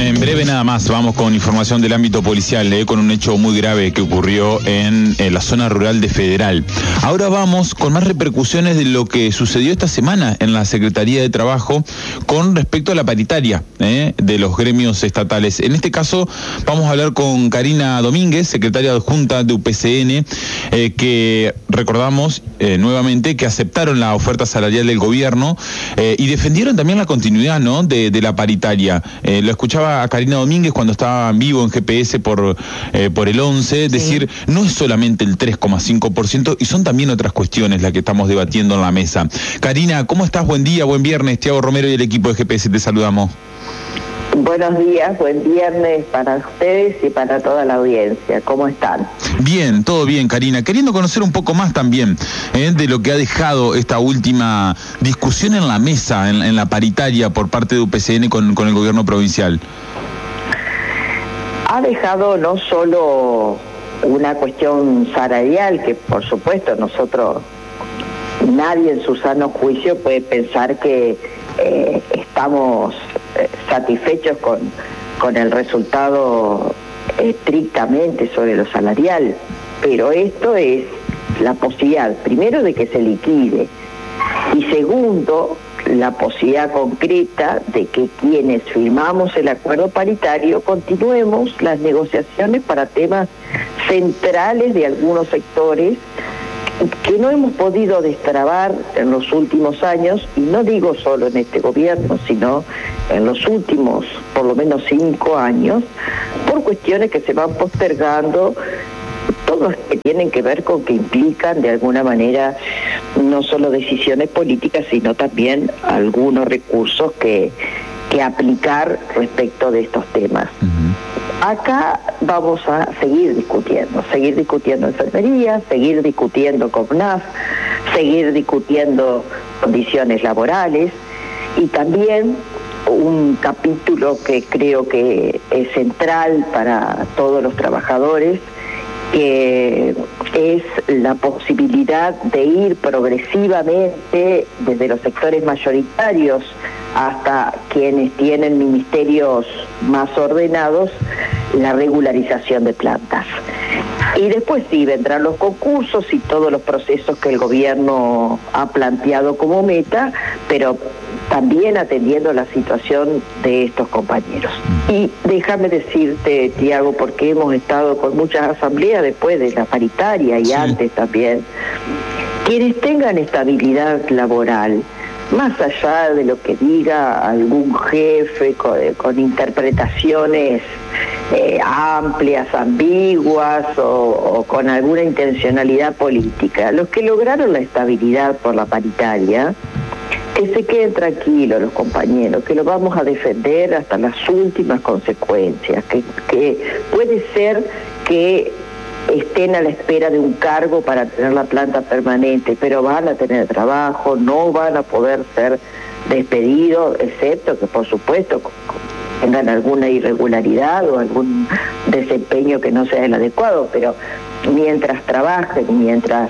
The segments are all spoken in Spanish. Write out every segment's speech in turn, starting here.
En breve nada más, vamos con información del ámbito policial, con un hecho muy grave que ocurrió en la zona rural de Federal. Ahora vamos con más repercusiones de lo que sucedió esta semana en la Secretaría de Trabajo con respecto a la paritaria de los gremios estatales. En este caso vamos a hablar con Karina Domínguez, secretaria adjunta de UPCN, que recordamos nuevamente que aceptaron la oferta salarial del gobierno y defendieron también la continuidad, ¿no?, de la paritaria. Lo escuchaba a Karina Domínguez cuando estaba en vivo en GPS por el 11, decir, no es solamente el 3,5% y son también otras cuestiones las que estamos debatiendo en la mesa. Karina, ¿cómo estás? Buen día, buen viernes. Tiago Romero y el equipo de GPS te saludamos. Buenos días, buen viernes para ustedes y para toda la audiencia. ¿Cómo están? Bien, todo bien, Karina. Queriendo conocer un poco más también de lo que ha dejado esta última discusión en la mesa, en la paritaria por parte de UPCN con el gobierno provincial. Ha dejado no solo una cuestión salarial, que por supuesto nadie en su sano juicio puede pensar que estamos satisfechos con el resultado estrictamente sobre lo salarial, pero esto es la posibilidad, primero, de que se liquide, y segundo, la posibilidad concreta de que quienes firmamos el acuerdo paritario continuemos las negociaciones para temas centrales de algunos sectores que no hemos podido destrabar en los últimos años, y no digo solo en este gobierno, sino en los últimos por lo menos 5 años, por cuestiones que se van postergando, todos que tienen que ver con que implican de alguna manera no solo decisiones políticas, sino también algunos recursos que aplicar respecto de estos temas. Acá vamos a seguir discutiendo enfermería, seguir discutiendo CONAF, seguir discutiendo condiciones laborales, y también un capítulo que creo que es central para todos los trabajadores, que es la posibilidad de ir progresivamente desde los sectores mayoritarios hasta quienes tienen ministerios más ordenados, la regularización de plantas. Y después sí, vendrán los concursos y todos los procesos que el gobierno ha planteado como meta, pero también atendiendo la situación de estos compañeros. Y déjame decirte, Tiago, porque hemos estado con muchas asambleas después de la paritaria y antes también, quienes tengan estabilidad laboral, más allá de lo que diga algún jefe con interpretaciones amplias, ambiguas o con alguna intencionalidad política, los que lograron la estabilidad por la paritaria, que se queden tranquilos los compañeros, que lo vamos a defender hasta las últimas consecuencias, que puede ser que estén a la espera de un cargo para tener la planta permanente, pero van a tener trabajo, no van a poder ser despedidos, excepto que por supuesto tengan alguna irregularidad o algún desempeño que no sea el adecuado, pero mientras trabajen, mientras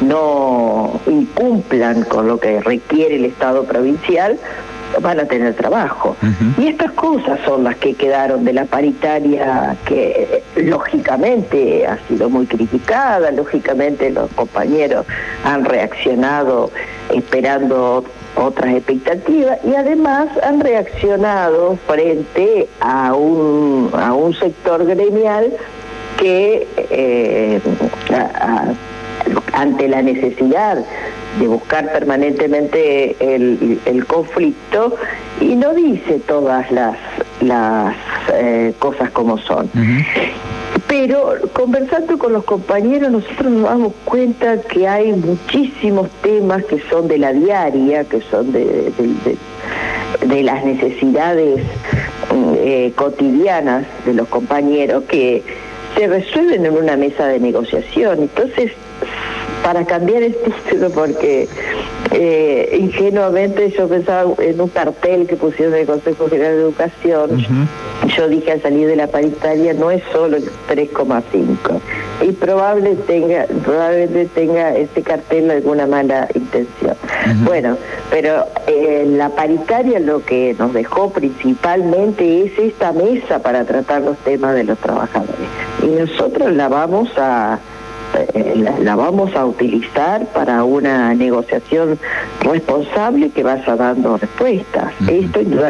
no incumplan con lo que requiere el Estado provincial, van a tener trabajo. Y estas cosas son las que quedaron de la paritaria, que lógicamente ha sido muy criticada, lógicamente los compañeros han reaccionado esperando otras expectativas, y además han reaccionado frente a un sector gremial que ante la necesidad de buscar permanentemente el conflicto, y no dice todas las cosas como son. Pero conversando con los compañeros, nosotros nos damos cuenta que hay muchísimos temas que son de la diaria, que son de las necesidades cotidianas de los compañeros, que se resuelven en una mesa de negociación. Entonces, para cambiar el título, porque Ingenuamente yo pensaba en un cartel que pusieron en el Consejo General de Educación. Yo dije al salir de la paritaria no es solo el 3,5 y probablemente tenga ese cartel alguna mala intención. Bueno, pero la paritaria lo que nos dejó principalmente es esta mesa para tratar los temas de los trabajadores, y nosotros la vamos a utilizar para una negociación responsable que vaya dando respuestas. Esto y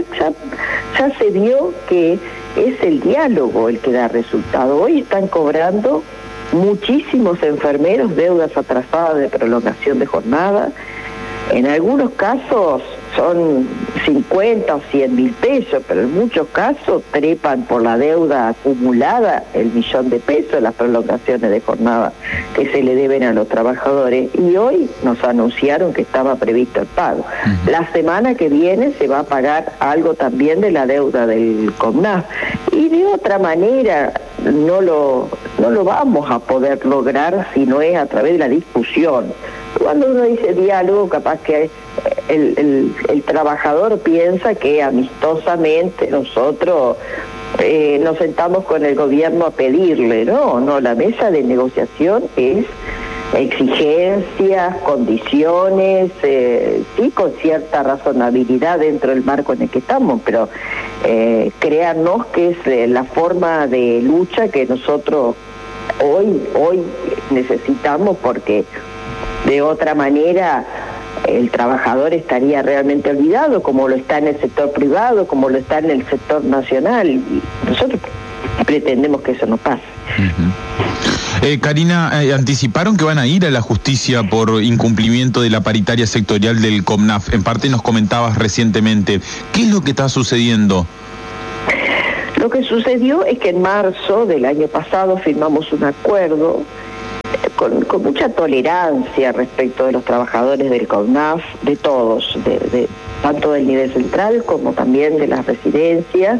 ya se vio que es el diálogo el que da resultado. Hoy están cobrando muchísimos enfermeros deudas atrasadas de prolongación de jornada. En algunos casos son 50 o 100 mil pesos, pero en muchos casos trepan por la deuda acumulada el 1.000.000 de pesos, las prolongaciones de jornada que se le deben a los trabajadores. Y hoy nos anunciaron que estaba previsto el pago. La semana que viene se va a pagar algo también de la deuda del CONAF. Y de otra manera no lo vamos a poder lograr si no es a través de la discusión. Cuando uno dice diálogo, capaz que el trabajador piensa que amistosamente nosotros nos sentamos con el gobierno a pedirle. No, la mesa de negociación es exigencias, condiciones, sí, con cierta razonabilidad dentro del marco en el que estamos, pero créannos que es la forma de lucha que nosotros hoy necesitamos, porque de otra manera el trabajador estaría realmente olvidado, como lo está en el sector privado, como lo está en el sector nacional, y nosotros pretendemos que eso no pase. Karina, anticiparon que van a ir a la justicia por incumplimiento de la paritaria sectorial del CONAF. En parte nos comentabas recientemente. ¿Qué es lo que está sucediendo? Lo que sucedió es que en marzo del año pasado firmamos un acuerdo con mucha tolerancia respecto de los trabajadores del CONAF, de todos, tanto del nivel central como también de las residencias,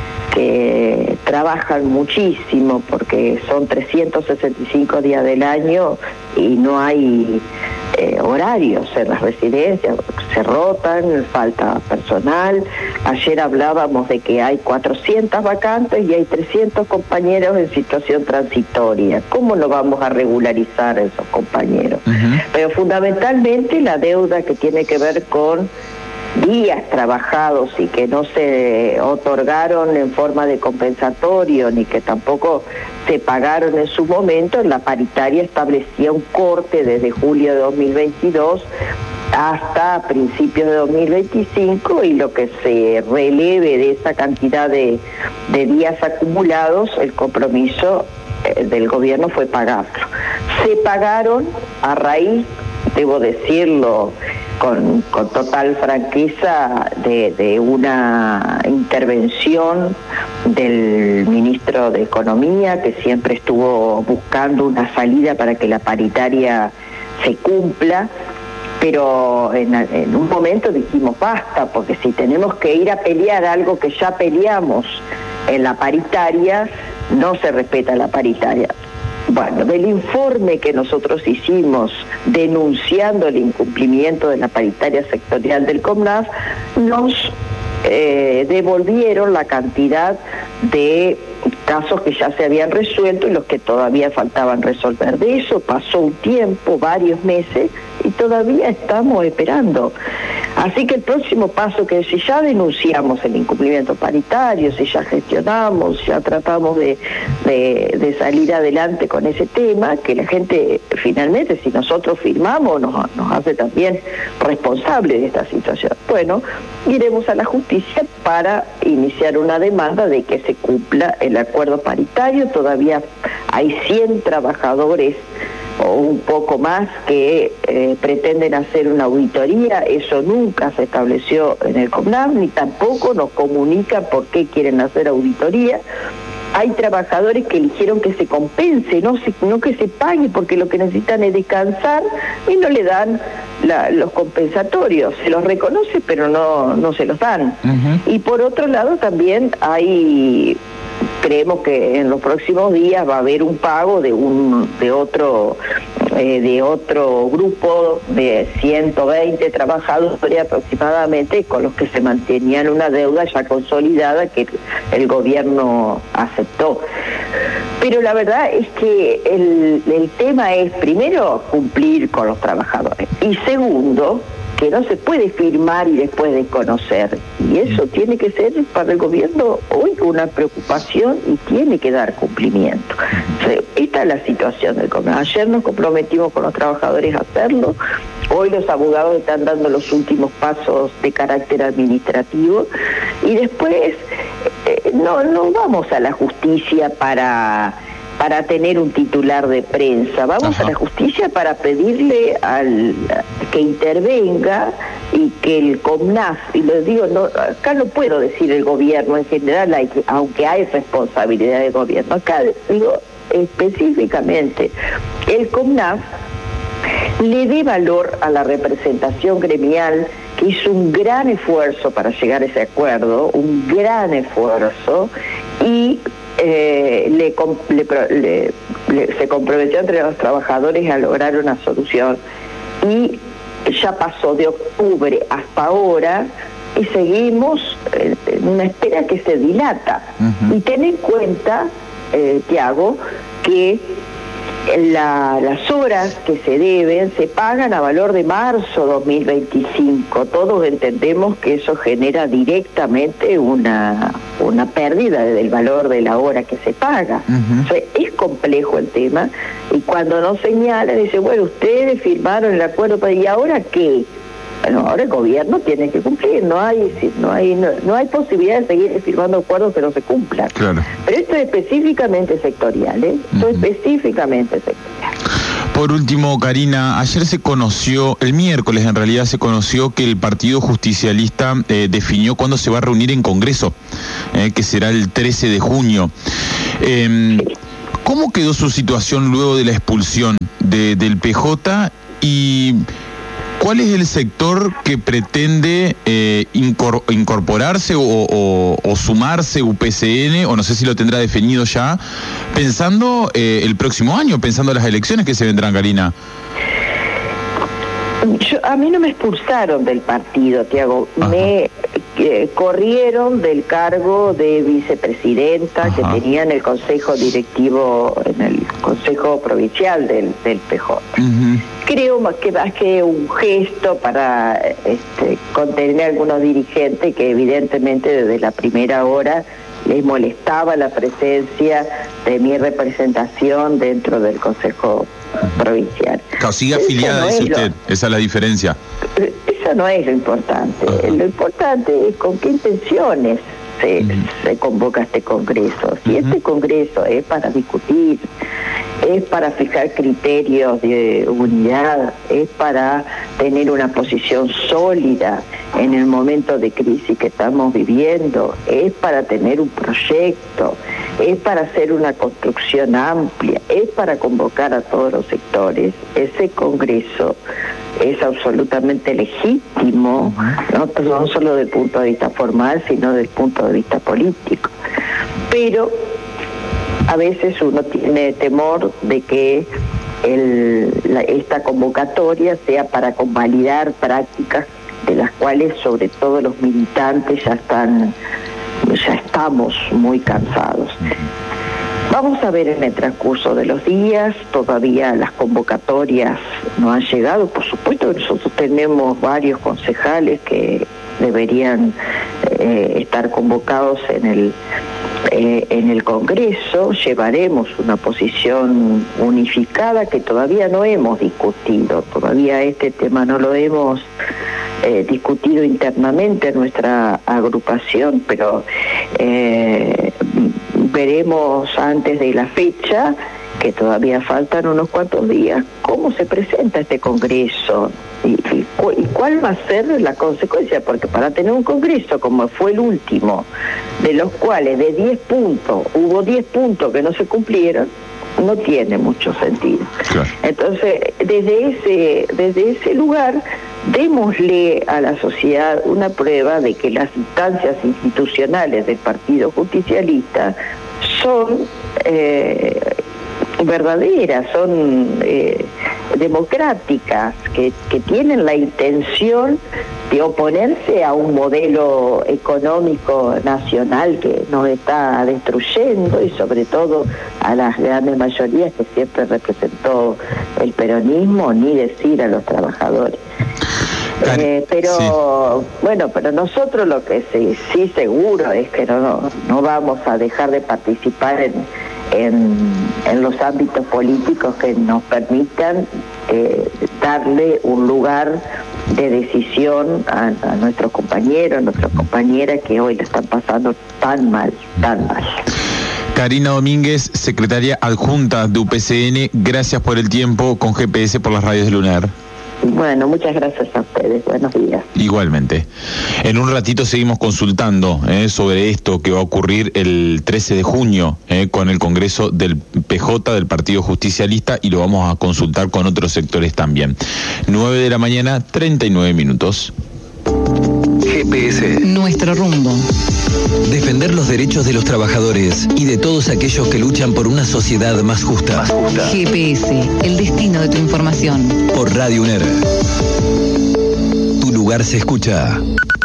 que trabajan muchísimo porque son 365 días del año y no hay horarios en las residencias, se rotan, falta personal. Ayer hablábamos de que hay 400 vacantes y hay 300 compañeros en situación transitoria. ¿Cómo no vamos a regularizar a esos compañeros? Pero fundamentalmente la deuda que tiene que ver con días trabajados y que no se otorgaron en forma de compensatorio ni que tampoco se pagaron en su momento, la paritaria establecía un corte desde julio de 2022 hasta principios de 2025, y lo que se releve de esa cantidad de días acumulados, el compromiso del gobierno fue pagarlo. Se pagaron a raíz, debo decirlo con total franqueza, de una intervención del ministro de Economía, que siempre estuvo buscando una salida para que la paritaria se cumpla, pero en un momento dijimos basta, porque si tenemos que ir a pelear algo que ya peleamos en la paritaria, no se respeta la paritaria. Bueno, del informe que nosotros hicimos denunciando el incumplimiento de la paritaria sectorial del CONAF, nos devolvieron la cantidad de casos que ya se habían resuelto y los que todavía faltaban resolver. De eso pasó un tiempo, varios meses, y todavía estamos esperando. Así que el próximo paso, que si ya denunciamos el incumplimiento paritario, si ya gestionamos, ya tratamos de salir adelante con ese tema, que la gente finalmente, si nosotros firmamos, nos hace también responsable de esta situación. Bueno, iremos a la justicia para iniciar una demanda de que se cumpla el acuerdo paritario. Todavía hay 100 trabajadores o un poco más que pretenden hacer una auditoría. Eso nunca se estableció en el CONAF, ni tampoco nos comunican por qué quieren hacer auditoría. Hay trabajadores que eligieron que se compense, no que se pague, porque lo que necesitan es descansar, y no le dan los compensatorios. Se los reconoce, pero no se los dan. Y por otro lado también creemos que en los próximos días va a haber un pago de otro de otro grupo de 120 trabajadores aproximadamente, con los que se mantenían una deuda ya consolidada que el gobierno aceptó. Pero la verdad es que el tema es, primero, cumplir con los trabajadores, y segundo, que no se puede firmar y después desconocer. Y eso tiene que ser para el gobierno hoy una preocupación y tiene que dar cumplimiento. O sea, esta es la situación del comercio. Ayer nos comprometimos con los trabajadores a hacerlo. Hoy los abogados están dando los últimos pasos de carácter administrativo. Y después no vamos a la justicia para tener un titular de prensa. Vamos a la justicia para pedirle que intervenga y que el COMNAF, y lo digo, acá no puedo decir el gobierno en general, aunque hay responsabilidad del gobierno, acá digo específicamente, el COMNAF le dé valor a la representación gremial, que hizo un gran esfuerzo para llegar a ese acuerdo, un gran esfuerzo, y se comprometió entre los trabajadores a lograr una solución, y ya pasó de octubre hasta ahora y seguimos en una espera que se dilata. Y ten en cuenta, Tiago, que las horas que se deben se pagan a valor de marzo 2025. Todos entendemos que eso genera directamente una pérdida del valor de la hora que se paga. O sea, es complejo el tema, y cuando nos señalan, dice, bueno, ustedes firmaron el acuerdo, ¿y ahora qué? Bueno, ahora el gobierno tiene que cumplir, no hay posibilidad de seguir firmando acuerdos que no se cumplan. Claro. Pero esto es específicamente sectorial, Esto es específicamente sectorial. Por último, Karina, ayer se conoció, el miércoles en realidad se conoció que el Partido Justicialista definió cuándo se va a reunir en Congreso, que será el 13 de junio. ¿Cómo quedó su situación luego de la expulsión del PJ y cuál es el sector que pretende incorporarse o sumarse UPCN, o no sé si lo tendrá definido ya, pensando el próximo año, pensando las elecciones que se vendrán, Karina? A mí no me expulsaron del partido, Tiago. Me corrieron del cargo de vicepresidenta que tenía en el consejo directivo, en el consejo provincial del PJ. Creo más que un gesto para contener a algunos dirigentes que evidentemente desde la primera hora les molestaba la presencia de mi representación dentro del consejo provincial. Claro, sigue afiliada, dice usted, esa es la diferencia. Eso no es lo importante. Lo importante es con qué intenciones se convoca este congreso. Si este congreso es para discutir, es para fijar criterios de unidad, es para tener una posición sólida en el momento de crisis que estamos viviendo, es para tener un proyecto, es para hacer una construcción amplia, es para convocar a todos los sectores, ese congreso es absolutamente legítimo, no solo desde el punto de vista formal, sino desde el punto de vista político. Pero a veces uno tiene temor de que esta convocatoria sea para convalidar prácticas de las cuales sobre todo los militantes ya estamos muy cansados. Vamos a ver en el transcurso de los días, todavía las convocatorias no han llegado. Por supuesto que nosotros tenemos varios concejales que deberían estar convocados en el Congreso. Llevaremos una posición unificada que todavía no hemos discutido, todavía este tema no lo hemos discutido internamente en nuestra agrupación, pero veremos antes de la fecha, que todavía faltan unos cuantos días, cómo se presenta este Congreso y cuál va a ser la consecuencia, porque para tener un Congreso como fue el último, de los cuales de 10 puntos, hubo 10 puntos que no se cumplieron, no tiene mucho sentido. Claro. Entonces, desde ese lugar, démosle a la sociedad una prueba de que las instancias institucionales del Partido Justicialista son verdaderas, son democráticas que tienen la intención de oponerse a un modelo económico nacional que nos está destruyendo, y sobre todo a las grandes mayorías que siempre representó el peronismo, ni decir a los trabajadores. Pero nosotros lo que sí seguro es que no vamos a dejar de participar en los ámbitos políticos que nos permitan darle un lugar de decisión a nuestros compañeros, nuestras compañeras que hoy la están pasando tan mal. Karina Domínguez, secretaria adjunta de UPCN, gracias por el tiempo con GPS por las radios de Lunar. Bueno, muchas gracias a ustedes. Buenos días. Igualmente. En un ratito seguimos consultando sobre esto que va a ocurrir el 13 de junio con el Congreso del PJ, del Partido Justicialista, y lo vamos a consultar con otros sectores también. 9 de la mañana, 39 minutos. GPS. Nuestro rumbo. Defender los derechos de los trabajadores y de todos aquellos que luchan por una sociedad más justa. GPS, el destino de tu información. Por Radio UNER. Tu lugar se escucha.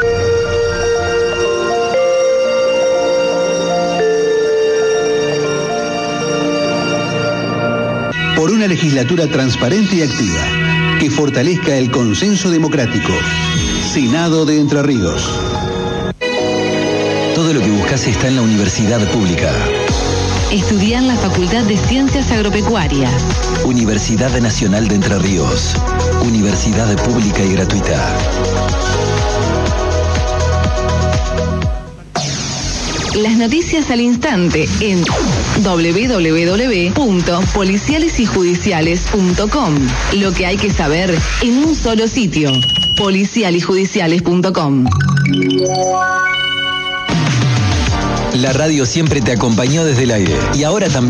Por una legislatura transparente y activa, que fortalezca el consenso democrático. Senado de Entre Ríos. Todo lo que buscas está en la universidad pública. Estudia en la Facultad de Ciencias Agropecuarias. Universidad Nacional de Entre Ríos. Universidad pública y gratuita. Las noticias al instante en www.policialesyjudiciales.com. Lo que hay que saber en un solo sitio. policialyjudiciales.com. La radio siempre te acompañó desde el aire y ahora también